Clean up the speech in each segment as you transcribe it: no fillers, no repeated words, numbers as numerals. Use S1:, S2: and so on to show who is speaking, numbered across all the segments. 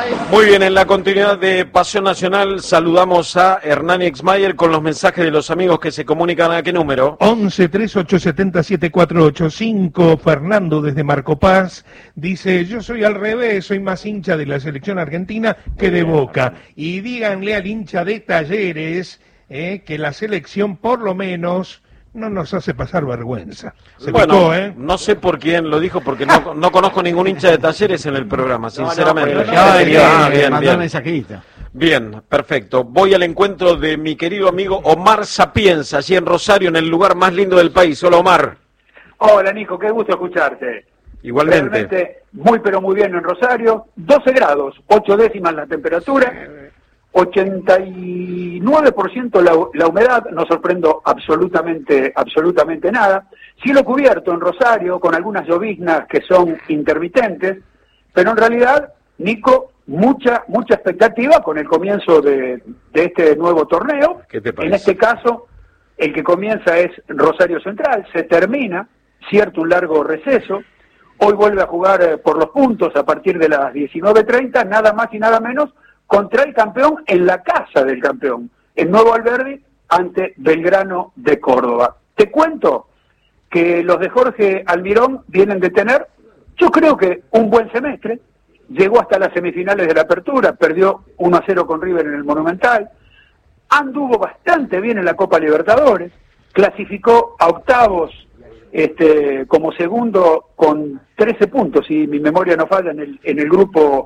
S1: Muy bien, en la continuidad de Pasión Nacional saludamos a Hernán Exmayer con los mensajes de los amigos que se comunican. ¿A qué número?
S2: 11 3870 7485. Fernando desde Marco Paz dice: yo soy al revés, soy más hincha de la selección argentina que de Boca. Y díganle al hincha de Talleres que la selección por lo menos no nos hace pasar vergüenza.
S1: Bueno, picó, no sé por quién lo dijo, porque no conozco ningún hincha de Talleres en el programa, sinceramente. Bien, perfecto. Voy al encuentro de mi querido amigo Omar Sapienza, allí en Rosario, en el lugar más lindo del país. Hola, Omar.
S3: Hola, Nico, qué gusto escucharte.
S1: Igualmente.
S3: Realmente muy, pero muy bien en Rosario. 12 grados, 8 décimas la temperatura. 89% la humedad, no sorprendo absolutamente nada. Cielo cubierto en Rosario, con algunas lloviznas que son intermitentes, pero en realidad, Nico, mucha expectativa con el comienzo de este nuevo torneo.
S1: ¿Qué te parece?
S3: En este caso, el que comienza es Rosario Central, se termina, cierto, un largo receso. Hoy vuelve a jugar por los puntos a partir de las 19:30, nada más y nada menos, contra el campeón en la casa del campeón, el Nuevo Alberdi ante Belgrano de Córdoba. Te cuento que los de Jorge Almirón vienen de tener, yo creo que un buen semestre, llegó hasta las semifinales de la Apertura, perdió 1-0 con River en el Monumental, anduvo bastante bien en la Copa Libertadores, clasificó a octavos como segundo con 13 puntos, si mi memoria no falla, en el grupo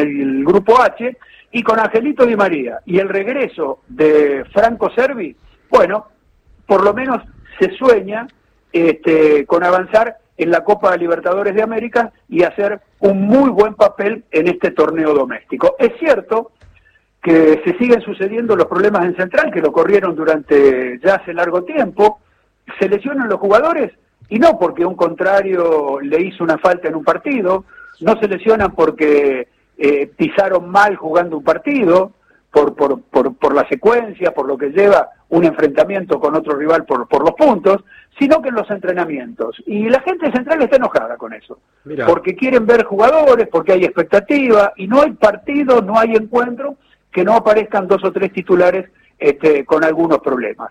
S3: H, y con Angelito Di María y el regreso de Franco Cervi, bueno, por lo menos se sueña con avanzar en la Copa Libertadores de América y hacer un muy buen papel en este torneo doméstico. Es cierto que se siguen sucediendo los problemas en Central, que lo corrieron durante ya hace largo tiempo, se lesionan los jugadores, y no porque un contrario le hizo una falta en un partido, no se lesionan porque pisaron mal jugando un partido, por la secuencia, por lo que lleva un enfrentamiento con otro rival por los puntos, sino que en los entrenamientos. Y la gente central está enojada con eso, porque quieren ver jugadores, porque hay expectativa, y no hay partido, no hay encuentro, que no aparezcan 2 o 3 titulares con algunos problemas.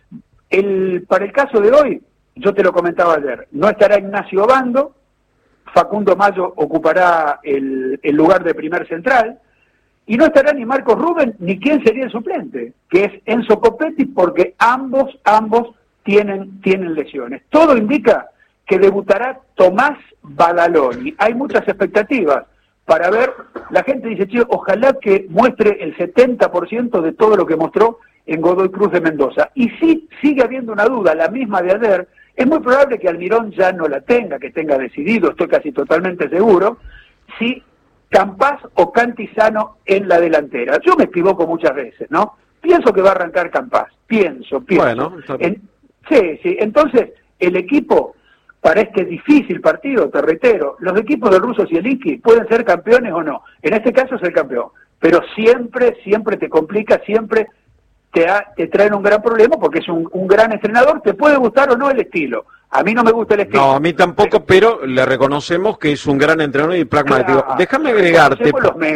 S3: Para el caso de hoy, yo te lo comentaba ayer, no estará Ignacio Obando, Facundo Mayo ocupará el lugar de primer central, y no estará ni Marcos Rubén, ni quién sería el suplente, que es Enzo Copetti, porque ambos tienen lesiones. Todo indica que debutará Tomás Badaloni. Hay muchas expectativas para ver, la gente dice, che, ojalá que muestre el 70% de todo lo que mostró en Godoy Cruz de Mendoza. Y si sigue habiendo una duda, la misma de ayer, es muy probable que Almirón ya no la tenga, que tenga decidido, estoy casi totalmente seguro, si Campás o Cantizano en la delantera. Yo me equivoco muchas veces, ¿no? Pienso que va a arrancar Campás, pienso.
S1: Bueno,
S3: sí, entonces el equipo, para este difícil partido, te reitero, los equipos de Russo Zielinski pueden ser campeones o no, en este caso es el campeón, pero siempre te complica, siempre te traen un gran problema porque es un gran entrenador, te puede gustar o no el estilo. A mí no me gusta el estilo.
S1: No, a mí tampoco, pero le reconocemos que es un gran entrenador y pragmático.
S3: Claro,
S1: déjame agregarte,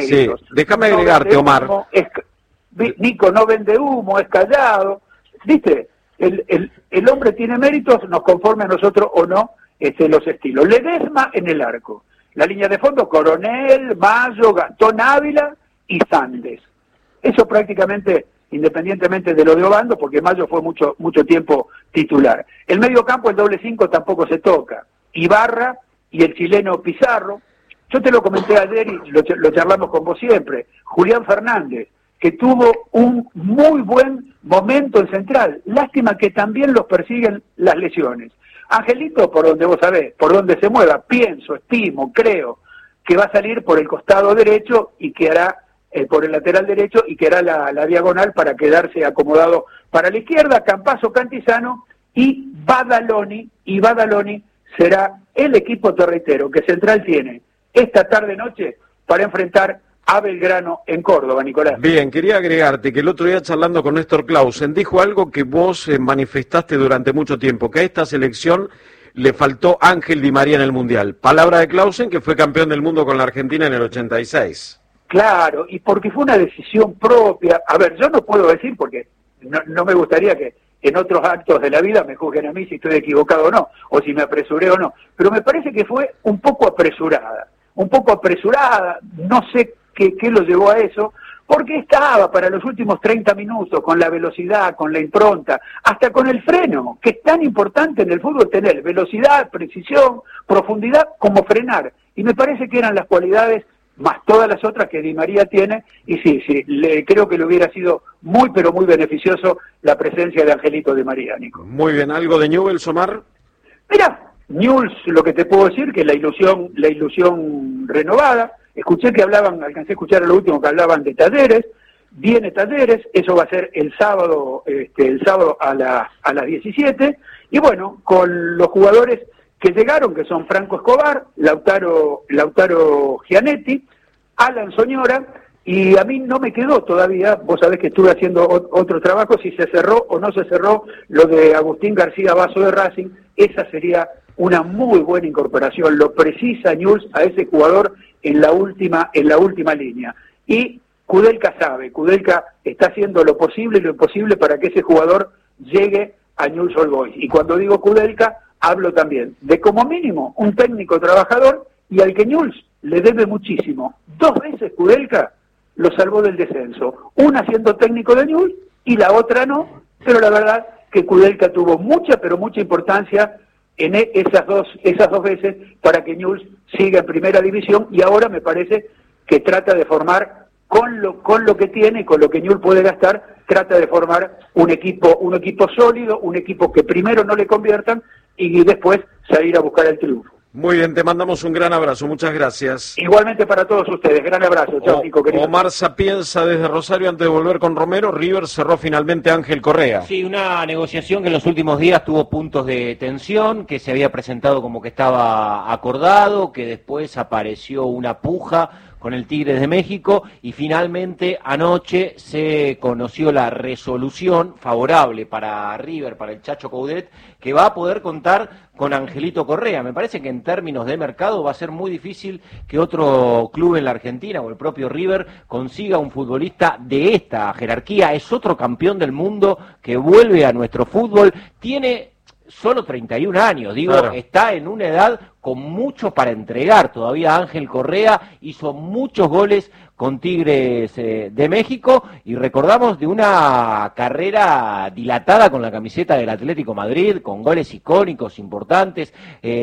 S1: Omar.
S3: Nico no vende humo, es callado. ¿Viste? El hombre tiene méritos, nos conforme a nosotros o no los estilos. Ledesma en el arco. La línea de fondo, Coronel, Mayo, Gastón Ávila y Sandes. Eso prácticamente, independientemente de lo de Obando, porque Mayo fue mucho tiempo titular. El medio campo, el doble 5 tampoco se toca. Ibarra y el chileno Pizarro. Yo te lo comenté ayer y lo charlamos con vos siempre. Julián Fernández, que tuvo un muy buen momento en Central. Lástima que también los persiguen las lesiones. Angelito, por donde vos sabés, por donde se mueva, pienso, estimo, creo, que va a salir por el costado derecho y que hará por el lateral derecho y que hará la diagonal para quedarse acomodado para la izquierda, Campazzo, Cantizano y Badaloni será el equipo terretero que Central tiene esta tarde-noche para enfrentar a Belgrano en Córdoba, Nicolás.
S1: Bien, quería agregarte que el otro día charlando con Néstor Clausen dijo algo que vos manifestaste durante mucho tiempo, que a esta selección le faltó Ángel Di María en el Mundial. Palabra de Clausen, que fue campeón del mundo con la Argentina en el 86.
S3: Claro, y porque fue una decisión propia. A ver, yo no puedo decir, porque no me gustaría que en otros actos de la vida me juzguen a mí si estoy equivocado o no, o si me apresuré o no, pero me parece que fue un poco apresurada, no sé qué lo llevó a eso, porque estaba para los últimos 30 minutos con la velocidad, con la impronta, hasta con el freno, que es tan importante en el fútbol tener velocidad, precisión, profundidad, como frenar, y me parece que eran las cualidades más todas las otras que Di María tiene, y sí, creo que le hubiera sido muy, pero muy beneficioso la presencia de Angelito Di María, Nico.
S1: Muy bien, ¿algo de Newell's, Omar?
S3: Mira, Newell's, lo que te puedo decir, que la ilusión renovada, alcancé a escuchar a lo último que hablaban de Talleres, viene Talleres, eso va a ser el sábado a las 17, y bueno, con los jugadores que llegaron, que son Franco Escobar, Lautaro Gianetti, Alan Soñora, y a mí no me quedó todavía, vos sabés que estuve haciendo otro trabajo, si se cerró o no se cerró lo de Agustín García Basso de Racing, esa sería una muy buena incorporación, lo precisa Newell's a ese jugador en la última línea. Y Kudelka está haciendo lo posible y lo imposible para que ese jugador llegue a Newell's Old Boys. Y cuando digo Kudelka, hablo también de como mínimo un técnico trabajador y al que Newell's le debe muchísimo. 2 veces Kudelka lo salvó del descenso, una siendo técnico de Newell's y la otra no, pero la verdad que Kudelka tuvo mucha, pero mucha importancia en esas dos veces para que Newell's siga en primera división, y ahora me parece que trata de formar con lo que tiene y con lo que Newell's puede gastar, trata de formar un equipo sólido, un equipo que primero no le conviertan y después salir a buscar el triunfo.
S1: Muy bien, te mandamos un gran abrazo, muchas gracias.
S3: Igualmente para todos ustedes, gran abrazo. Chao, Nico, querido.
S1: Omar Sapienza desde Rosario, antes de volver con Romero. River cerró finalmente a Ángel Correa.
S4: Sí, una negociación que en los últimos días tuvo puntos de tensión, que se había presentado como que estaba acordado, que después apareció una puja con el Tigres de México, y finalmente anoche se conoció la resolución favorable para River, para el Chacho Coudet, que va a poder contar con Angelito Correa. Me parece que en términos de mercado va a ser muy difícil que otro club en la Argentina o el propio River consiga un futbolista de esta jerarquía. Es otro campeón del mundo que vuelve a nuestro fútbol, tiene solo 31 años, claro. Está en una edad con mucho para entregar. Todavía Ángel Correa hizo muchos goles con Tigres de México, y recordamos de una carrera dilatada con la camiseta del Atlético Madrid, con goles icónicos, importantes.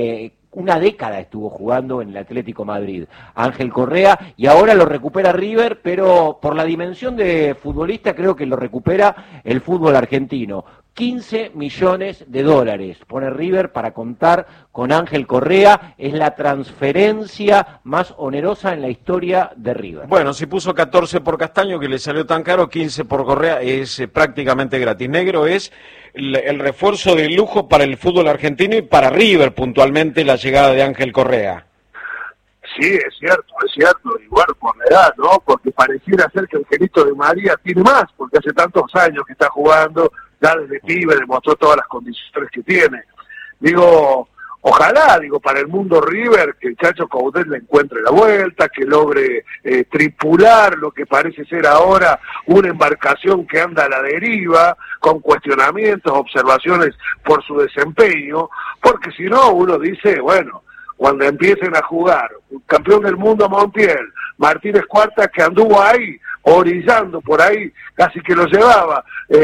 S4: Una década estuvo jugando en el Atlético Madrid Ángel Correa, y ahora lo recupera River, pero por la dimensión de futbolista creo que lo recupera el fútbol argentino. 15 millones de dólares pone River para contar con Ángel Correa. Es la transferencia más onerosa en la historia de River.
S1: Bueno, si puso 14 por Castaño, que le salió tan caro, 15 por Correa es prácticamente gratis. Negro, es el refuerzo de lujo para el fútbol argentino y para River puntualmente la llegada de Ángel Correa.
S5: Sí, es cierto, y bueno, por la edad, ¿no? Porque pareciera ser que Angelito Di María tiene más, porque hace tantos años que está jugando, ya desde pibe demostró todas las condiciones que tiene. Digo, ojalá, para el mundo River, que el Chacho Coudet le encuentre la vuelta, que logre tripular lo que parece ser ahora una embarcación que anda a la deriva, con cuestionamientos, observaciones por su desempeño, porque si no, uno dice, bueno, cuando empiecen a jugar, campeón del mundo Montiel, Martínez Cuarta, que anduvo ahí, orillando por ahí, casi que lo llevaba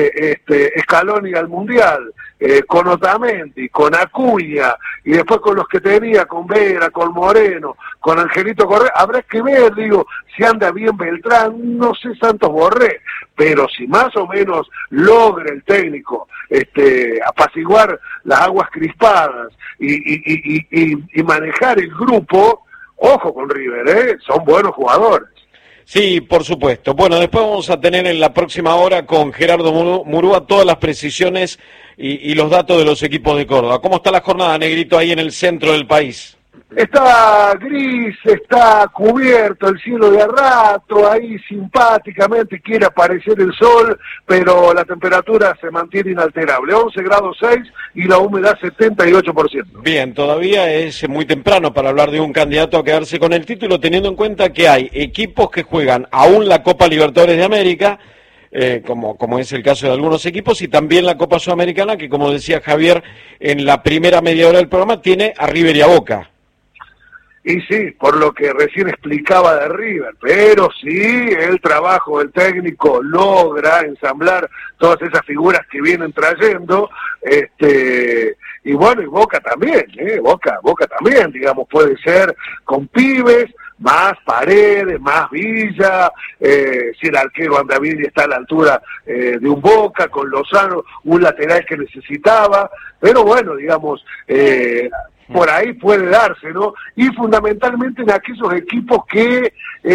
S5: Scaloni al Mundial, con Otamendi, con Acuña, y después con los que tenía, con Vera, con Moreno, con Angelito Correa. Habrá que ver, si anda bien Beltrán, no sé Santos Borré, pero si más o menos logra el técnico apaciguar las aguas crispadas y manejar el grupo, ojo con River, son buenos jugadores.
S1: Sí, por supuesto. Bueno, después vamos a tener en la próxima hora con Gerardo Murúa todas las precisiones y los datos de los equipos de Córdoba. ¿Cómo está la jornada, Negrito, ahí en el centro del país?
S5: Está gris, está cubierto el cielo de a rato, ahí simpáticamente quiere aparecer el sol, pero la temperatura se mantiene inalterable, 11 grados 6 y la humedad 78%.
S1: Bien, todavía es muy temprano para hablar de un candidato a quedarse con el título, teniendo en cuenta que hay equipos que juegan aún la Copa Libertadores de América, como es el caso de algunos equipos, y también la Copa Sudamericana, que como decía Javier, en la primera media hora del programa tiene a River y a Boca.
S5: Y sí, por lo que recién explicaba de River, pero sí, el trabajo del técnico logra ensamblar todas esas figuras que vienen trayendo, y bueno, y Boca también, Boca también, digamos, puede ser con pibes, más Paredes, más Villa, si el arquero Andavidi está a la altura de un Boca, con Lozano, un lateral que necesitaba, pero bueno, digamos, por ahí puede darse, ¿no? Y fundamentalmente en aquellos equipos que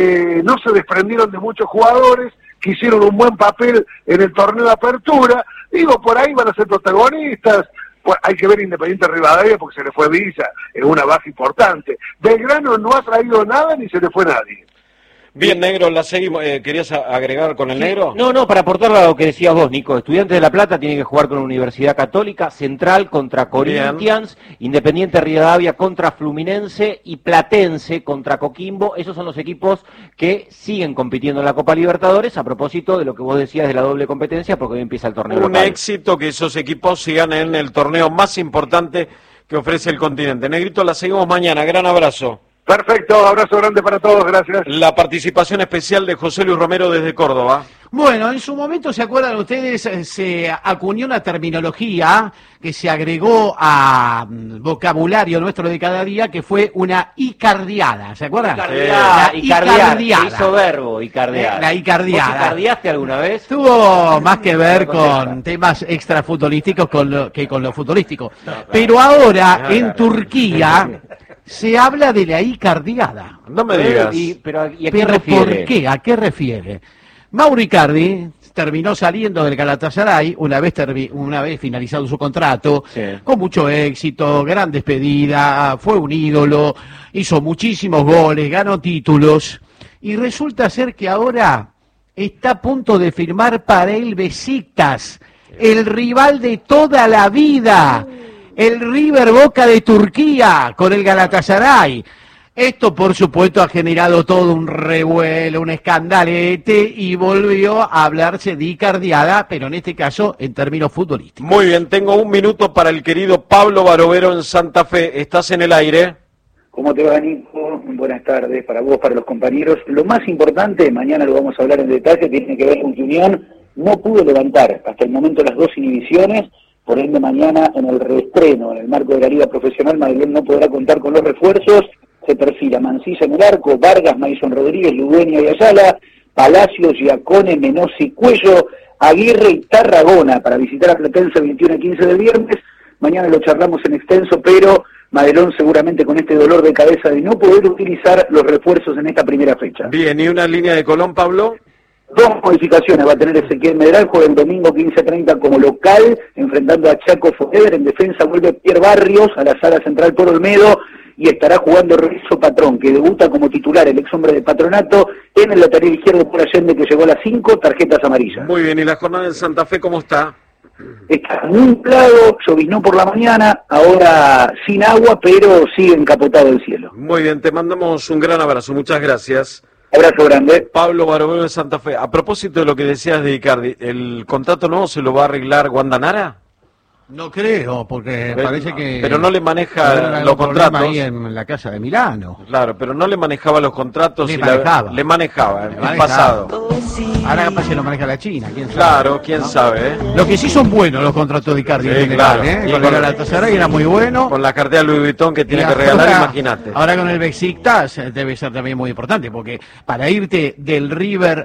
S5: no se desprendieron de muchos jugadores, que hicieron un buen papel en el torneo de apertura, digo, por ahí van a ser protagonistas. Pues hay que ver Independiente Rivadavia porque se le fue Villa, es una baja importante. Belgrano no ha traído nada ni se le fue nadie.
S1: Bien, Negro, la seguimos. ¿Querías agregar con el Negro?
S4: No, para aportar a lo que decías vos, Nico. Estudiantes de La Plata tiene que jugar con la Universidad Católica, Central contra Corinthians, Independiente Rivadavia contra Fluminense y Platense contra Coquimbo. Esos son los equipos que siguen compitiendo en la Copa Libertadores, a propósito de lo que vos decías de la doble competencia, porque hoy empieza el torneo
S1: Un
S4: local.
S1: éxito que esos equipos sigan en el torneo más importante que ofrece el continente. Negrito, la seguimos mañana. Gran abrazo.
S5: Perfecto, abrazo grande para todos, gracias.
S1: La participación especial de José Luis Romero desde Córdoba.
S6: Bueno, en su momento, ¿se acuerdan ustedes? Se acuñó una terminología que se agregó a vocabulario nuestro de cada día, que fue una icardiada, ¿se acuerdan?
S4: Icardiar, hizo verbo, icardiar.
S6: La icardiada.
S4: ¿Vos icardiaste alguna vez?
S6: Tuvo más que ver con temas extrafutbolísticos que con lo futbolístico. Pero ahora, en Turquía, se habla de la icardiada.
S1: No me digas.
S4: ¿Y a qué
S6: ¿Pero
S4: refiere?
S6: por qué? ¿A qué refiere? Mauro Icardi terminó saliendo del Galatasaray una vez finalizado su contrato,
S4: Sí.
S6: con mucho éxito, gran despedida, fue un ídolo, hizo muchísimos goles, ganó títulos, y resulta ser que ahora está a punto de firmar para el Beşiktaş, el rival de toda la vida, el River Boca de Turquía, con el Galatasaray. Esto, por supuesto, ha generado todo un revuelo, un escandalete, y volvió a hablarse de icardiada, pero en este caso en términos futbolísticos.
S1: Muy bien, tengo un minuto para el querido Pablo Barovero en Santa Fe. ¿Estás en el aire?
S3: ¿Cómo te va, Nico? Buenas tardes para vos, para los compañeros. Lo más importante, mañana lo vamos a hablar en detalle, tiene que ver con que Unión no pudo levantar hasta el momento las dos inhibiciones, por ende mañana en el reestreno, en el marco de la Liga Profesional, Madrid no podrá contar con los refuerzos. Se perfila Mancilla en el arco, Vargas, Maison Rodríguez, Ludueña y Ayala, Palacios, Giacone, Menossi, Cuello, Aguirre y Tarragona para visitar a Platense el 21 y 15 del viernes. Mañana lo charlamos en extenso, pero Madelón seguramente con este dolor de cabeza de no poder utilizar los refuerzos en esta primera fecha.
S1: Bien, ¿y una línea de Colón, Pablo?
S3: Dos modificaciones va a tener Ezequiel Medral, juega el domingo 15:30 como local, enfrentando a Chaco Forever. En defensa vuelve Pierre Barrios a la sala central por Olmedo, y estará jugando Renzo Patrón, que debuta como titular, el ex hombre de Patronato, en el lateral izquierdo por Allende, que llegó a las 5 tarjetas amarillas.
S1: Muy bien, ¿y la jornada en Santa Fe cómo está?
S3: Está muy nublado, lloviznó por la mañana, ahora sin agua, pero sigue encapotado el cielo.
S1: Muy bien, te mandamos un gran abrazo, muchas gracias.
S3: Abrazo grande.
S1: Pablo Barovero de Santa Fe. A propósito de lo que decías de Icardi, ¿el contrato nuevo se lo va a arreglar Guandanara?
S6: No creo, porque parece que...
S1: Pero no le maneja los contratos.
S6: ahí en la casa de Milano.
S1: Claro, pero no le manejaba los contratos.
S6: Le
S1: y
S6: manejaba.
S1: le manejaba en el
S6: manejaba.
S1: pasado.
S6: Ahora capaz se lo maneja la China, quién sabe.
S1: Claro, quién sabe, ¿eh?
S6: Lo que sí son buenos los contratos de Icardi en
S1: Sí,
S6: general,
S1: claro.
S6: ¿eh?
S1: Y
S6: Con
S1: con-
S6: el Galatasaray era muy bueno.
S1: Con la cartera Louis Vuitton que tiene
S6: Y
S1: que regalar,
S6: ahora-
S1: imagínate.
S6: Ahora con el Beşiktaş debe ser también muy importante, porque para irte del River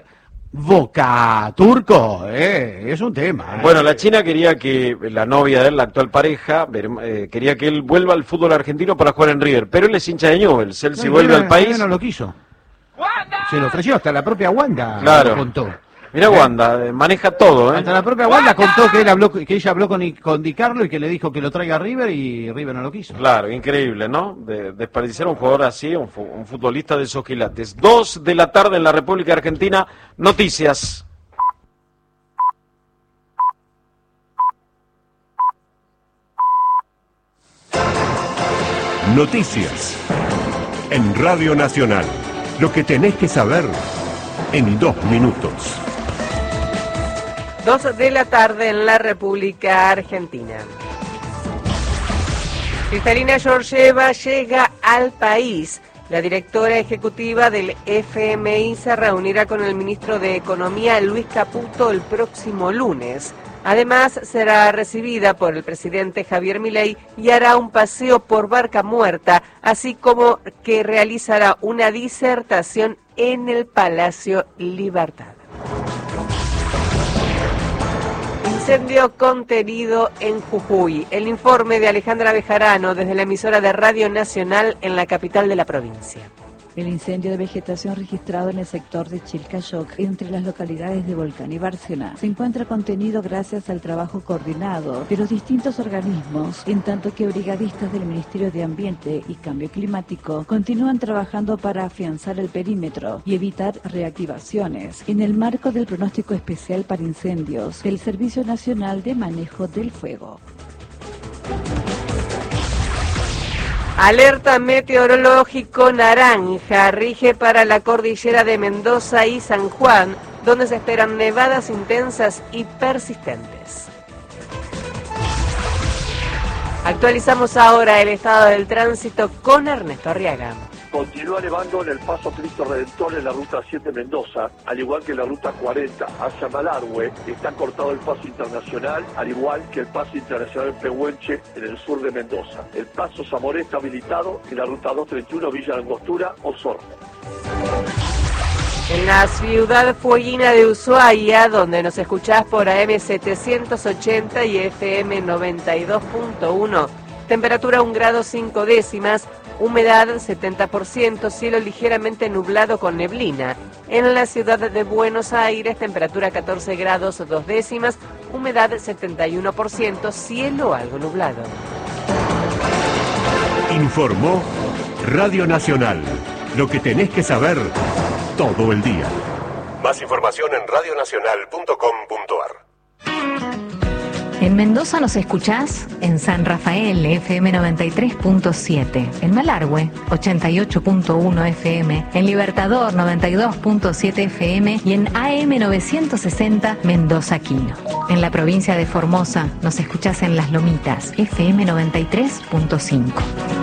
S6: Boca turco, es un tema.
S1: Bueno, la China quería que la novia de él, la actual pareja, quería que él vuelva al fútbol argentino para jugar en River, pero él es hincha de Newell's, él si vuelve al país...
S6: No lo quiso. Se lo ofreció, hasta la propia Wanda
S1: Claro.
S6: lo contó.
S1: Mira Wanda, maneja todo, ¿eh?
S6: Hasta la propia Wanda contó que ella habló con Di Carlo y que le dijo que lo traiga a River y River no lo quiso.
S1: Claro, increíble, ¿no? Desperdiciar a un jugador así, un futbolista de esos quilates. 2 de la tarde en la República Argentina, noticias.
S7: Noticias en Radio Nacional. Lo que tenés que saber en 2 minutos.
S8: 2 de la tarde en la República Argentina. Cristalina Georgieva llega al país. La directora ejecutiva del FMI se reunirá con el ministro de Economía, Luis Caputo, el próximo lunes. Además, será recibida por el presidente Javier Milei y hará un paseo por Barca Muerta, así como que realizará una disertación en el Palacio Libertad. Incendio contenido en Jujuy. El informe de Alejandra Bejarano desde la emisora de Radio Nacional en la capital de la provincia.
S9: El incendio de vegetación registrado en el sector de Chilcayoc, entre las localidades de Volcán y Bárcena, se encuentra contenido gracias al trabajo coordinado de los distintos organismos, en tanto que brigadistas del Ministerio de Ambiente y Cambio Climático continúan trabajando para afianzar el perímetro y evitar reactivaciones, en el marco del pronóstico especial para incendios del Servicio Nacional de Manejo del Fuego.
S8: Alerta meteorológico naranja rige para la cordillera de Mendoza y San Juan, donde se esperan nevadas intensas y persistentes. Actualizamos ahora el estado del tránsito con Ernesto Arriaga.
S10: Continúa nevando en el paso Cristo Redentor en la ruta 7 Mendoza, al igual que la ruta 40 hacia Malargüe. Está cortado el paso internacional, al igual que el paso internacional Pehuenche en el sur de Mendoza. El paso Zamoré está habilitado en la ruta 231 Villa Angostura, Osorno.
S8: En la ciudad fueguina de Ushuaia, donde nos escuchás por AM 780 y FM 92.1, temperatura 1 grado 5 décimas, humedad 70%, cielo ligeramente nublado con neblina. En la ciudad de Buenos Aires, temperatura 14 grados 2 décimas, humedad 71%, cielo algo nublado.
S7: Informó Radio Nacional. Lo que tenés que saber todo el día. Más información en radionacional.com.ar.
S11: En Mendoza nos escuchás en San Rafael, FM 93.7, en Malargüe, 88.1 FM, en Libertador, 92.7 FM y en AM 960, Mendoza Quino. En la provincia de Formosa nos escuchás en Las Lomitas, FM 93.5.